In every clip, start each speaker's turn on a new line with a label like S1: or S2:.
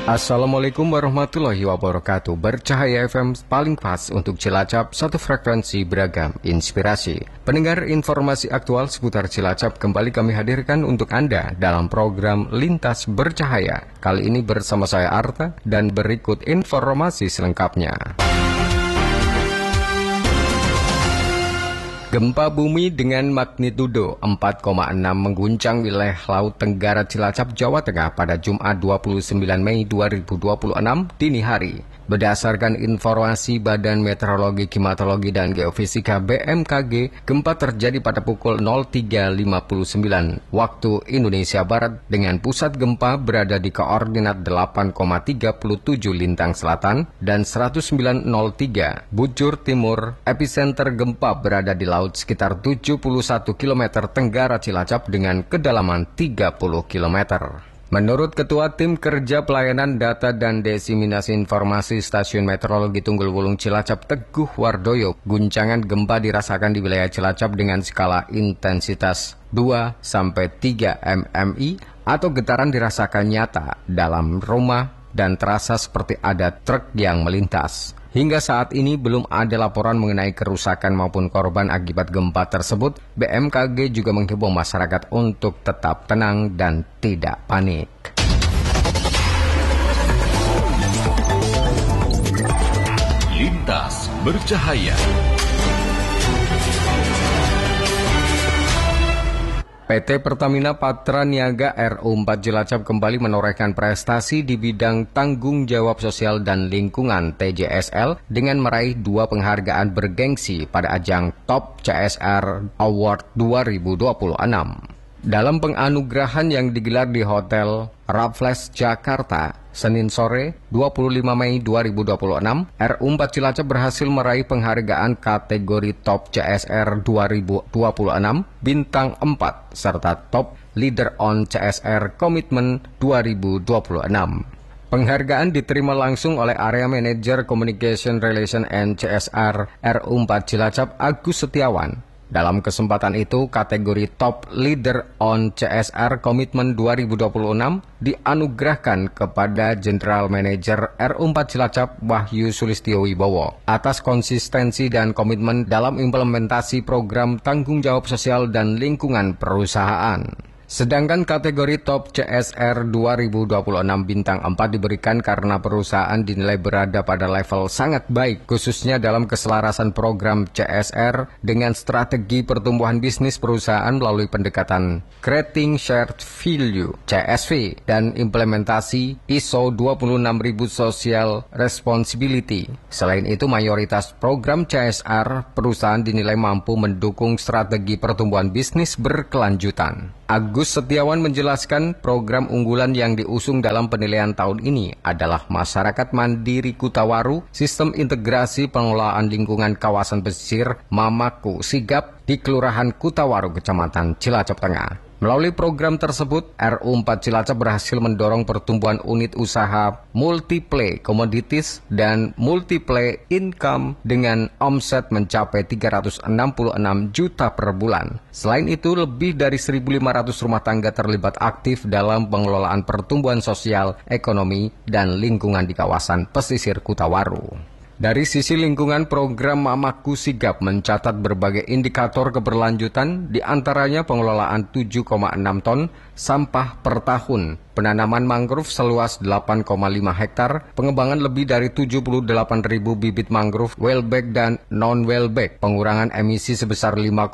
S1: Assalamualaikum warahmatullahi wabarakatuh. Bercahaya FM paling pas untuk Cilacap, satu frekuensi beragam inspirasi. Pendengar, informasi aktual seputar Cilacap kembali kami hadirkan untuk Anda dalam program Lintas Bercahaya. Kali ini bersama saya Arta dan berikut informasi selengkapnya. Gempa bumi dengan magnitudo 4,6 mengguncang wilayah Laut Tenggara Cilacap, Jawa Tengah pada Jumat 29 Mei 2026 dini hari. Berdasarkan informasi Badan Meteorologi, Klimatologi, dan Geofisika BMKG, gempa terjadi pada pukul 03.59 waktu Indonesia Barat dengan pusat gempa berada di koordinat 8,37 lintang selatan dan 1903 bujur timur. Epicenter gempa berada di laut sekitar 71 km tenggara Cilacap dengan kedalaman 30 km. Menurut Ketua Tim Kerja Pelayanan Data dan Diseminasi Informasi Stasiun Meteorologi Tunggul Wulung Cilacap, Teguh Wardoyo, guncangan gempa dirasakan di wilayah Cilacap dengan skala intensitas 2-3 mmi atau getaran dirasakan nyata dalam rumah dan terasa seperti ada truk yang melintas. Hingga saat ini belum ada laporan mengenai kerusakan maupun korban akibat gempa tersebut. BMKG juga menghimbau masyarakat untuk tetap tenang dan tidak panik.
S2: Lintas Bercahaya.
S1: PT Pertamina Patra Niaga RU4 Cilacap kembali menorehkan prestasi di bidang tanggung jawab sosial dan lingkungan TJSL dengan meraih 2 penghargaan bergengsi pada ajang Top CSR Award 2026. Dalam penganugerahan yang digelar di Hotel Raffles Jakarta, Senin sore 25 Mei 2026, RU4 Cilacap berhasil meraih penghargaan kategori Top CSR 2026 Bintang 4 serta Top Leader on CSR Commitment 2026. Penghargaan diterima langsung oleh Area Manager Communication Relation and CSR RU4 Cilacap Agus Setiawan. Dalam kesempatan itu, kategori Top Leader on CSR Commitment 2026 dianugerahkan kepada General Manager RU4 Cilacap Wahyu Sulistyo Wibowo atas konsistensi dan komitmen dalam implementasi program tanggung jawab sosial dan lingkungan perusahaan. Sedangkan kategori Top CSR 2026 Bintang 4 diberikan karena perusahaan dinilai berada pada level sangat baik, khususnya dalam keselarasan program CSR dengan strategi pertumbuhan bisnis perusahaan melalui pendekatan Creating Shared Value (CSV) dan implementasi ISO 26000 Social Responsibility. Selain itu, mayoritas program CSR perusahaan dinilai mampu mendukung strategi pertumbuhan bisnis berkelanjutan. Agus Setiawan menjelaskan program unggulan yang diusung dalam penilaian tahun ini adalah Masyarakat Mandiri Kutawaru, Sistem Integrasi Pengelolaan Lingkungan Kawasan Pesisir Mamaku Sigap di Kelurahan Kutawaru, Kecamatan Cilacap Tengah. Melalui program tersebut, RU4 Cilacap berhasil mendorong pertumbuhan unit usaha multiplay commodities dan multiplay income dengan omset mencapai 366 juta per bulan. Selain itu, lebih dari 1.500 rumah tangga terlibat aktif dalam pengelolaan pertumbuhan sosial, ekonomi, dan lingkungan di kawasan pesisir Kutawaru. Dari sisi lingkungan, program Mamaku Sigap mencatat berbagai indikator keberlanjutan, diantaranya pengelolaan 7,6 ton sampah per tahun, penanaman mangrove seluas 8,5 hektar, pengembangan lebih dari 78.000 bibit mangrove wellback dan non-wellback, pengurangan emisi sebesar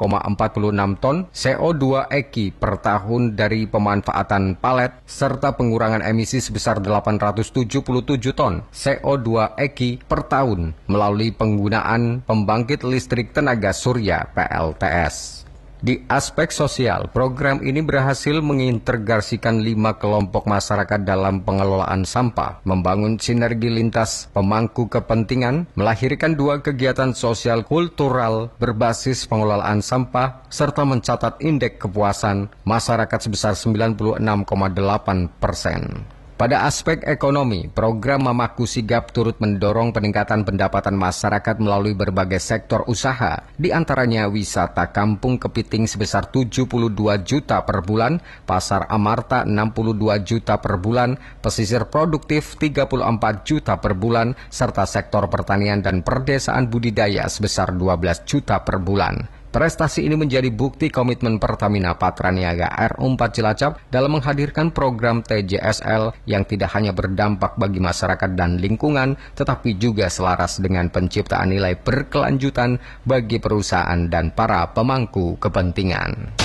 S1: 5,46 ton CO2 eki per tahun dari pemanfaatan palet, serta pengurangan emisi sebesar 877 ton CO2 eki per tahun melalui penggunaan pembangkit listrik tenaga surya PLTS. Di aspek sosial, program ini berhasil mengintegrasikan 5 kelompok masyarakat dalam pengelolaan sampah, membangun sinergi lintas pemangku kepentingan, melahirkan 2 kegiatan sosial kultural berbasis pengelolaan sampah, serta mencatat indeks kepuasan masyarakat sebesar 96,8%. Pada aspek ekonomi, program Mamaku Sigap turut mendorong peningkatan pendapatan masyarakat melalui berbagai sektor usaha, di antaranya wisata Kampung Kepiting sebesar 72 juta per bulan, Pasar Amarta 62 juta per bulan, pesisir produktif 34 juta per bulan, serta sektor pertanian dan perdesaan budidaya sebesar 12 juta per bulan. Prestasi ini menjadi bukti komitmen Pertamina Patraniaga RU4 Cilacap dalam menghadirkan program TJSL yang tidak hanya berdampak bagi masyarakat dan lingkungan, tetapi juga selaras dengan penciptaan nilai berkelanjutan bagi perusahaan dan para pemangku kepentingan.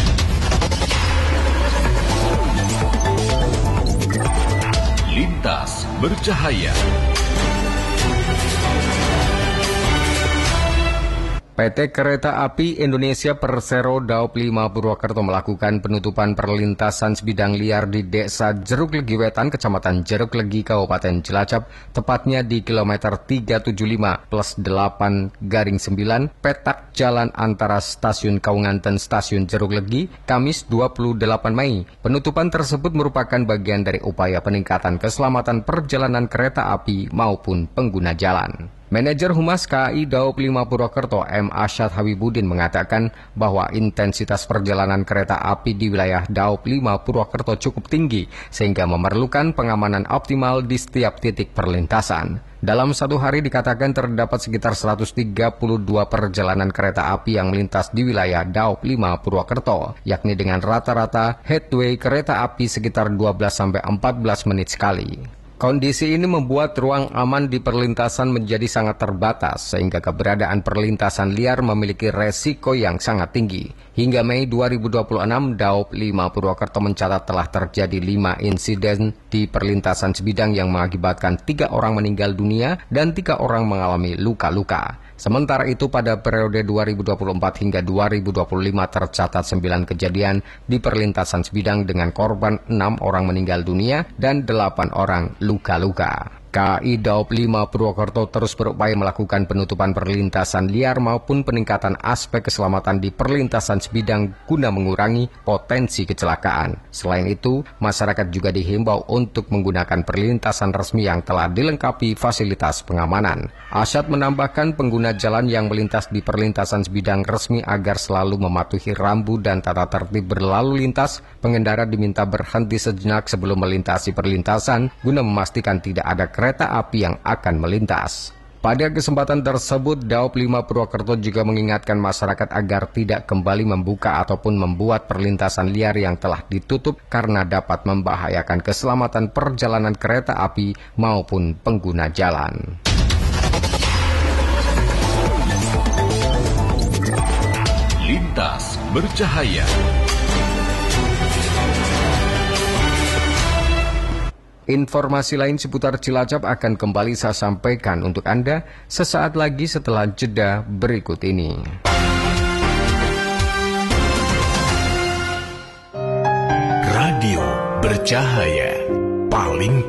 S2: Lintas Bercahaya.
S1: PT Kereta Api Indonesia Persero Daop 5 Purwokerto melakukan penutupan perlintasan sebidang liar di Desa Jeruk Legi Wetan, Kecamatan Jeruk Legi, Kabupaten Cilacap, tepatnya di kilometer 375+8/9, petak jalan antara Stasiun Kaungan dan Stasiun Jeruk Legi, Kamis 28 Mei. Penutupan tersebut merupakan bagian dari upaya peningkatan keselamatan perjalanan kereta api maupun pengguna jalan. Manajer Humas KAI Daop 5 Purwokerto M. Asyad Habibudin mengatakan bahwa intensitas perjalanan kereta api di wilayah Daop 5 Purwokerto cukup tinggi sehingga memerlukan pengamanan optimal di setiap titik perlintasan. Dalam satu hari dikatakan terdapat sekitar 132 perjalanan kereta api yang melintas di wilayah Daop 5 Purwokerto, yakni dengan rata-rata headway kereta api sekitar 12-14 menit sekali. Kondisi ini membuat ruang aman di perlintasan menjadi sangat terbatas, sehingga keberadaan perlintasan liar memiliki resiko yang sangat tinggi. Hingga Mei 2026, Daop 5 Purwokerto mencatat telah terjadi 5 insiden di perlintasan sebidang yang mengakibatkan 3 orang meninggal dunia dan 3 orang mengalami luka-luka. Sementara itu pada periode 2024 hingga 2025 tercatat 9 kejadian di perlintasan sebidang dengan korban 6 orang meninggal dunia dan 8 orang luka-luka. KAI Daop 5 Purwokerto terus berupaya melakukan penutupan perlintasan liar maupun peningkatan aspek keselamatan di perlintasan sebidang guna mengurangi potensi kecelakaan. Selain itu, masyarakat juga dihimbau untuk menggunakan perlintasan resmi yang telah dilengkapi fasilitas pengamanan. Asyad menambahkan pengguna jalan yang melintas di perlintasan sebidang resmi agar selalu mematuhi rambu dan tata tertib berlalu lintas. Pengendara diminta berhenti sejenak sebelum melintasi perlintasan guna memastikan tidak ada kereta api yang akan melintas. Pada kesempatan tersebut, Daop 5 Purwokerto juga mengingatkan masyarakat agar tidak kembali membuka ataupun membuat perlintasan liar yang telah ditutup karena dapat membahayakan keselamatan perjalanan kereta api maupun pengguna jalan.
S2: Lintas Bercahaya.
S1: Informasi lain seputar Cilacap akan kembali saya sampaikan untuk Anda sesaat lagi setelah jeda berikut ini.
S2: Radio Bercahaya, paling